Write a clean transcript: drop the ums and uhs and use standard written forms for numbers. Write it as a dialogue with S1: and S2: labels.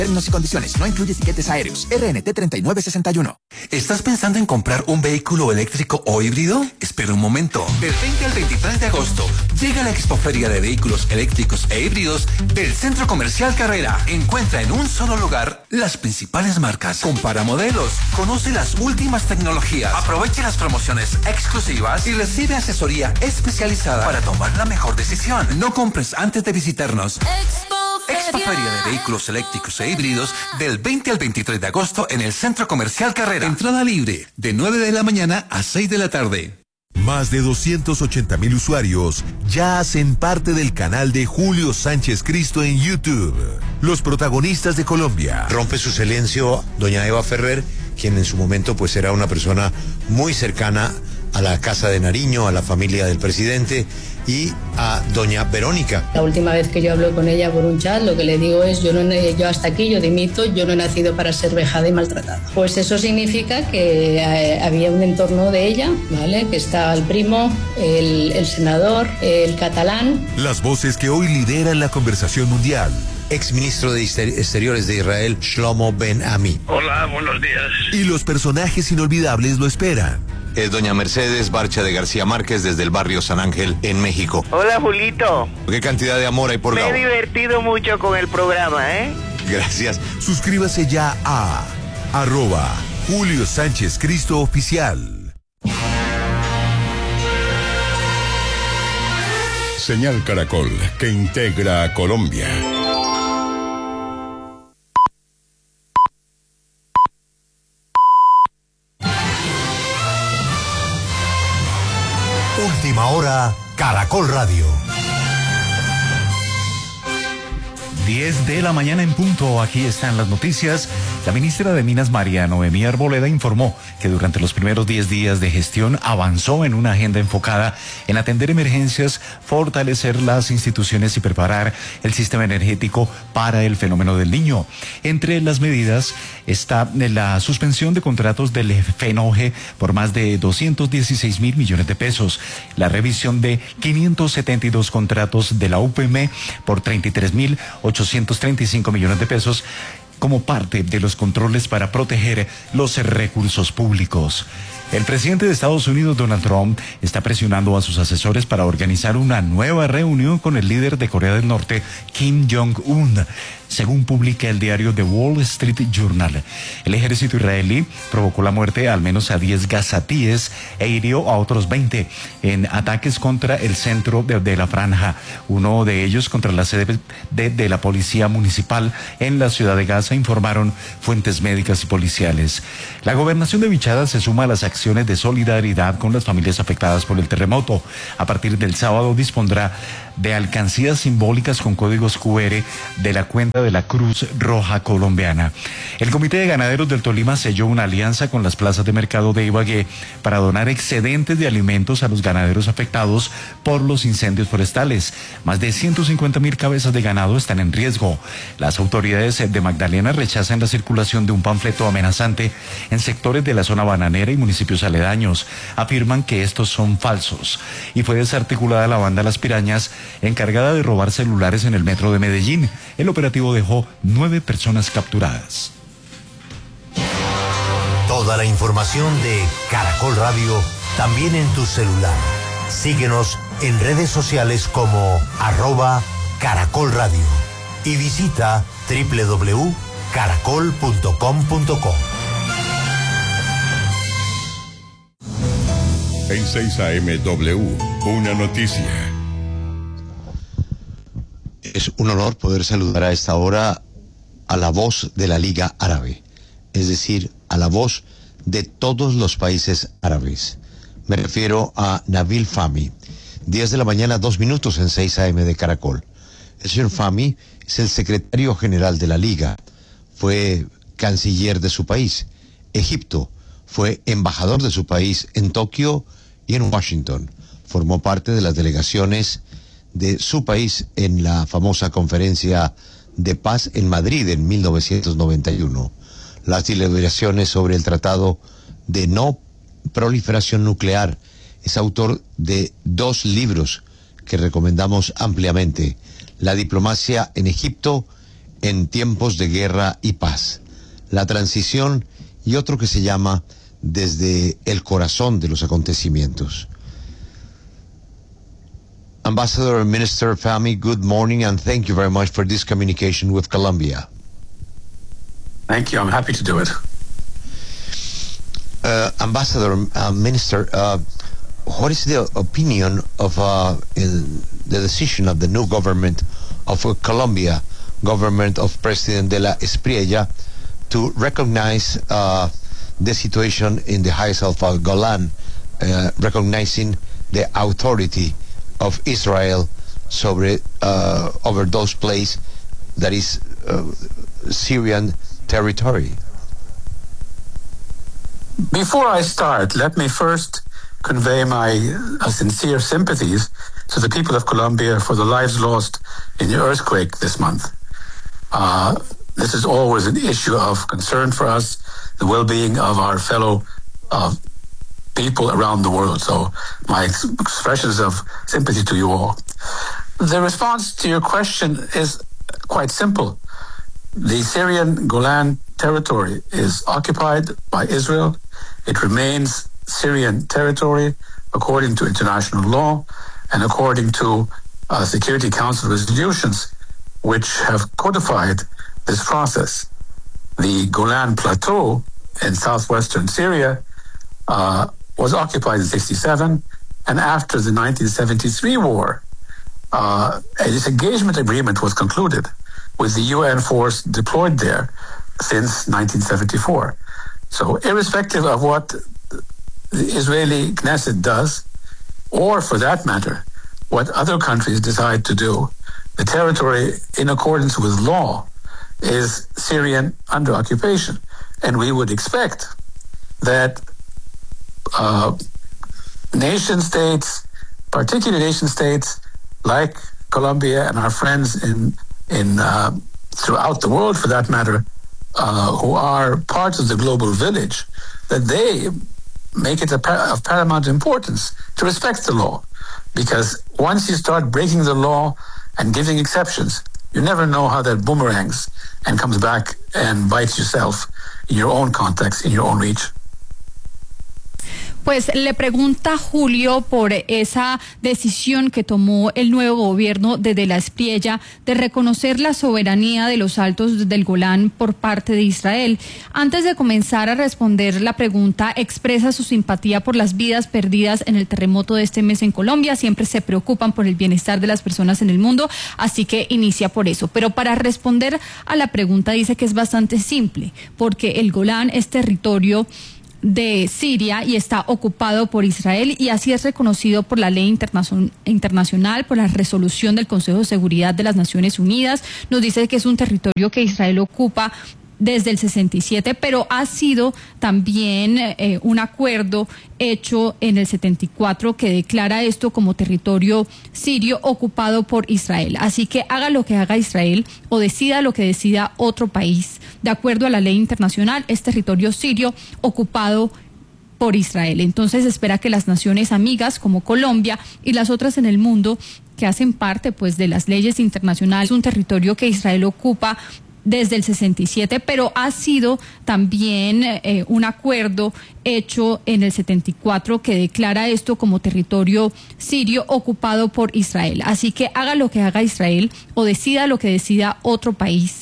S1: Términos y condiciones. No incluye tiquetes aéreos. RNT 3961.
S2: ¿Estás pensando en comprar un vehículo eléctrico o híbrido? Espera un momento. Del 20 al 23 de agosto llega la Expoferia de Vehículos Eléctricos e Híbridos del Centro Comercial Carrera. Encuentra en un solo lugar las principales marcas. Compara modelos. Conoce las últimas tecnologías. Aproveche las promociones exclusivas y recibe asesoría especializada para tomar la mejor decisión. No compres antes de visitarnos. Expoferia de Vehículos Eléctricos e Híbridos del 20 al 23 de agosto en el Centro Comercial Carrera. Entrada libre de 9 de la mañana a 6 de la tarde.
S3: Más de 280,000 usuarios ya hacen parte del canal de Julio Sánchez Cristo en YouTube. Los protagonistas de Colombia.
S4: Rompe su silencio doña Eva Ferrer, quien en su momento pues era una persona muy cercana a la Casa de Nariño, a la familia del presidente, y a doña Verónica.
S5: La última vez que yo hablo con ella por un chat, lo que le digo es, yo hasta aquí, yo dimito, yo no he nacido para ser vejada y maltratada. Pues eso significa que había un entorno de ella, ¿vale? Que estaba el primo, el senador, el catalán.
S3: Las voces que hoy lideran la conversación mundial.
S4: Exministro de Exteriores de Israel, Shlomo Ben Ami.
S6: Hola, buenos días.
S3: Y los personajes inolvidables lo esperan.
S4: Es doña Mercedes Barcha de García Márquez desde el barrio San Ángel en México.
S6: Hola, Julito.
S4: ¿Qué cantidad de amor hay por Gabo?
S6: Me he divertido mucho con el programa, ¿eh?
S4: Gracias.
S3: Suscríbase ya a @Julio Sánchez Cristo Oficial.
S7: Señal Caracol, que integra a Colombia.
S3: Última hora, Caracol Radio.
S8: 10 de la mañana en punto, aquí están las noticias. La ministra de Minas, María Noemí Arboleda, informó que durante los primeros 10 días de gestión avanzó en una agenda enfocada en atender emergencias, fortalecer las instituciones y preparar el sistema energético para el fenómeno del Niño. Entre las medidas está la suspensión de contratos del FENOGE por más de 216.000 millones de pesos, la revisión de 572 contratos de la UPM por 33.835 millones de pesos, como parte de los controles para proteger los recursos públicos. El presidente de Estados Unidos, Donald Trump, está presionando a sus asesores para organizar una nueva reunión con el líder de Corea del Norte, Kim Jong-un, según publica el diario The Wall Street Journal. El ejército israelí provocó la muerte al menos a 10 gazatíes e hirió a otros 20 en ataques contra el centro de la franja, uno de ellos contra la sede de la policía municipal en la ciudad de Gaza, informaron fuentes médicas y policiales. La gobernación de Vichada se suma a las acciones de solidaridad con las familias afectadas por el terremoto. A partir del sábado dispondrá de alcancías simbólicas con códigos QR de la cuenta de la Cruz Roja Colombiana. El Comité de Ganaderos del Tolima selló una alianza con las plazas de mercado de Ibagué para donar excedentes de alimentos a los ganaderos afectados por los incendios forestales. Más de 150.000 cabezas de ganado están en riesgo. Las autoridades de Magdalena rechazan la circulación de un panfleto amenazante en sectores de la zona bananera y municipios aledaños. Afirman que estos son falsos. Y fue desarticulada la banda Las Pirañas, encargada de robar celulares en el metro de Medellín. El operativo dejó 9 personas capturadas.
S3: Toda la información de Caracol Radio también en tu celular. Síguenos en redes sociales como @Caracol Radio y visita www.caracol.com.co.
S7: En 6 AM/W, una noticia.
S4: Es un honor poder saludar a esta hora a la voz de la Liga Árabe, es decir, a la voz de todos los países árabes. Me refiero a Nabil Fahmy. 10 de la mañana, 2 minutos en 6 AM de Caracol. El señor Fahmy es el secretario general de la Liga, fue canciller de su país. Egipto, fue embajador de su país en Tokio y en Washington. Formó parte de las delegaciones de su país en la famosa conferencia de paz en Madrid en 1991. Las deliberaciones sobre el Tratado de No Proliferación Nuclear. Es autor de 2 libros que recomendamos ampliamente: La diplomacia en Egipto, en tiempos de guerra y paz, la transición y otro que se llama desde el corazón de los acontecimientos. Ambassador and Minister Fahmy, good morning and thank you very much for this communication with Colombia.
S9: Thank you. I'm happy to do it.
S4: Ambassador, Minister, what is the opinion of the decision of the new government of Colombia, government of President de la Espriella, to recognize the situation in the heights of Golan, recognizing the authority of Israel over those places that is Syrian territory?
S9: Before I start, let me first convey my sincere sympathies to the people of Colombia for the lives lost in the earthquake this month. This is always an issue of concern for us, the well-being of our fellow people around the world. So my expressions of sympathy to you all. The response to your question is quite simple. The Syrian Golan territory is occupied by Israel. It remains Syrian territory according to international law and according to Security Council resolutions which have codified this process. The Golan Plateau in southwestern Syria was occupied in 1967, and after the 1973 war, a disengagement agreement was concluded with the UN force deployed there since 1974. So irrespective of what the Israeli Knesset does, or for that matter, what other countries decide to do, the territory in accordance with law is Syrian under occupation. And we would expect that nation states, particular nation states like Colombia and our friends in throughout the world for that matter, who are parts of the global village, that they make it of paramount importance to respect the law. Because once you start breaking the law and giving exceptions, you never know how that boomerangs and comes back and bites yourself in your own context, in your own reach.
S10: Pues le pregunta Julio por esa decisión que tomó el nuevo gobierno de la Espriella de reconocer la soberanía de los Altos del Golán por parte de Israel. Antes de comenzar a responder la pregunta, expresa su simpatía por las vidas perdidas en el terremoto de este mes en Colombia. Siempre se preocupan por el bienestar de las personas en el mundo, así que inicia por eso. Pero para responder a la pregunta dice que es bastante simple, porque el Golán es territorio de Siria y está ocupado por Israel, y así es reconocido por la ley internacional, por la resolución del Consejo de Seguridad de las Naciones Unidas. Nos dice que es un territorio que Israel ocupa desde el 67, pero ha sido también un acuerdo hecho en el 74 que declara esto como territorio sirio ocupado por Israel. Así que haga lo que haga Israel o decida lo que decida otro país, de acuerdo a la ley internacional, es territorio sirio ocupado por Israel. Entonces espera que las naciones amigas como Colombia y las otras en el mundo que hacen parte pues de las leyes internacionales, un territorio que Israel ocupa desde el 67, pero ha sido también un acuerdo hecho en el 74 que declara esto como territorio sirio ocupado por Israel. Así que haga lo que haga Israel o decida lo que decida otro país,